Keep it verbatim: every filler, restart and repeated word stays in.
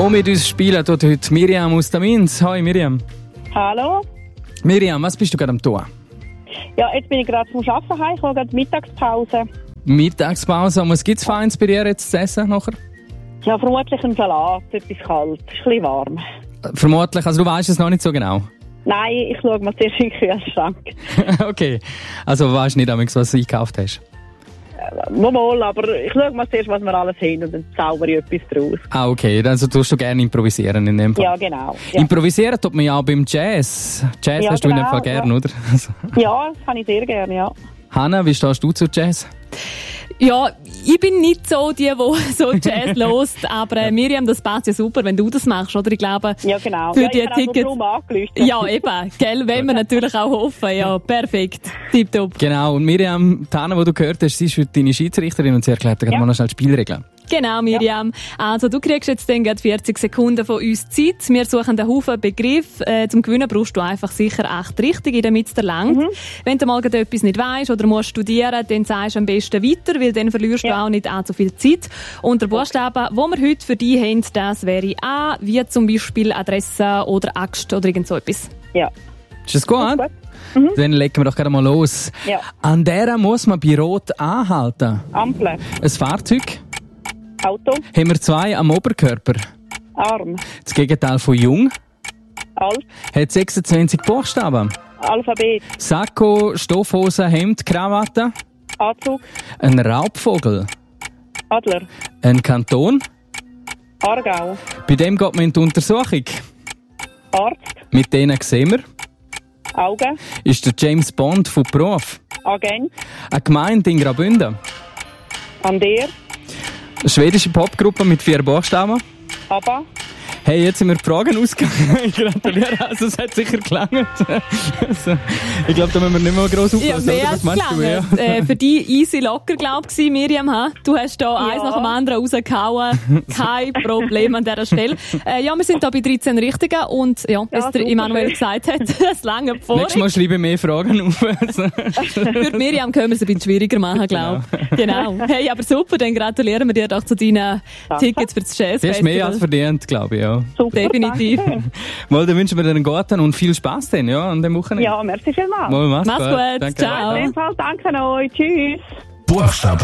Und mit uns spielen tut heute Miriam aus der Minz. Hoi Miriam. Hallo. Miriam, was bist du gerade am tun? Ja, jetzt bin ich gerade vom Arbeiten heim, ich habe gerade Mittagspause. Mittagspause. Und was gibt es Feines bei dir jetzt zu essen nachher? Ja, vermutlich ein Salat, etwas kalt, ist ein bisschen warm. Vermutlich, also du weißt es noch nicht so genau. Nein, ich schaue mal zuerst in den Kühlschrank. Okay, also du weißt nicht, was du eingekauft hast? Äh, mal, aber ich schaue mal zuerst, was wir alles haben und dann zaubere ich etwas draus. Ah, okay, also tust du gerne improvisieren in dem Fall? Ja, genau. Ja. Improvisieren tut man ja auch beim Jazz. Jazz Ja, hast du in dem genau, Fall gerne, ja. oder? Ja, das kann ich sehr gerne, ja. Hanna, wie stehst du zu Jazz? Ja, ich bin nicht so die, die so Jazz lost, aber äh, Miriam, das passt ja super, wenn du das machst, oder? Ich glaube, Ja, genau. für Ja, die ich habe Tickets. auch noch angelöst. Ja, eben, gell, wenn wir natürlich auch hoffen. Ja, perfekt. Tipptopp. Genau, und Miriam, die Hanna, die du gehört hast, sie ist heute deine Schiedsrichterin und sie erklärt dir Ja. mal noch schnell die Spielregeln. Genau, Miriam. Also, du kriegst jetzt dann gerade vierzig Sekunden von uns Zeit. Wir suchen einen Haufen Begriff. Äh, zum Gewinnen brauchst du einfach sicher acht Richtige, damit es dir langt. Mhm. Wenn du mal etwas nicht weisst oder musst studieren, dann sagst du am besten weiter, weil dann verlierst Ja. du auch nicht allzu viel Zeit. Und der Buchstabe, den wir heute für dich haben, das wäre A, wie zum Beispiel Adresse oder Axt oder irgend so etwas. Ja. Ist das gut? Gut. Mhm. Dann legen wir doch gerade mal los. Ja. An der muss man bei Rot anhalten. Ampel, Ein Fahrzeug. Auto, Haben wir zwei am Oberkörper. Arm, Das Gegenteil von jung. Alt, Hat sechsundzwanzig Buchstaben. Alphabet, Sakko, Stoffhose, Hemd, Krawatte. Anzug, Ein Raubvogel. Adler, Ein Kanton. Aargau, Bei dem geht man in die Untersuchung. Arzt, Mit denen sehen wir. Augen, Ist der James Bond von Beruf. Agent, Eine Gemeinde in Graubünden. an der, Eine schwedische Popgruppe mit vier Buchstaben. Abba, Hey, jetzt sind wir die Fragen ausgegangen. Ich gratuliere. Also, es hat sicher gelangt. Also, ich glaube, da müssen wir nicht mehr gross aufpassen. Ja, mehr oder? Was als meinst du? Ja. gelangt. Äh, für dich easy locker, glaub ich, Miriam. Ha? Du hast da Ja. eins nach dem anderen rausgehauen. Kein Problem an dieser Stelle. Äh, ja, wir sind da bei dreizehn Richtigen und ja, wie Ja, es der super Emanuel schön. gesagt hat, es lange vor. Nächstes Mal schreibe ich mehr Fragen auf. Also, Für Miriam können wir es ein bisschen schwieriger machen, glaube ich. Genau. Hey, aber super, dann gratulieren wir dir doch zu deinen Danke. Tickets für das Jazz du hast mehr als Festival. verdient, glaube ich. Ja. super, Definitiv. danke. Mal, dann wünschen wir dir einen guten und viel Spaß dann, ja, an dem Wochenende. Ja, merci vielmals. Mal, mach's Mach's gut. Danke. Ciao. In dem Fall danke euch. Tschüss. Buchstabe